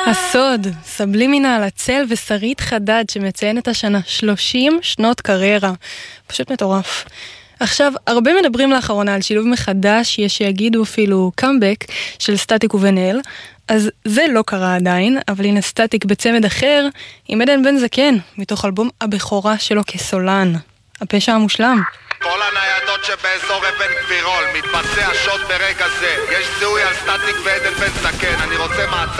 הסוד, סבלימינל, הצל ושרית חדד שמציין את השנה 30 שנות קריירה. פשוט מטורף. עכשיו, הרבה מדברים לאחרונה על שילוב מחדש, יש שיגידו אפילו קאמבק של סטטיק ובן אל, אז זה לא קרה עדיין, אבל הנה סטטיק בצמד אחר עם עדן בן זקן, מתוך אלבום הבכורה שלו כסולן, הפשע המושלם. כל הניידות שבאזור אבן גבירול מתבצע שוט ברגע זה. יש זיהוי על סטטיק ועדן בן זקן. אני רוצה מעצר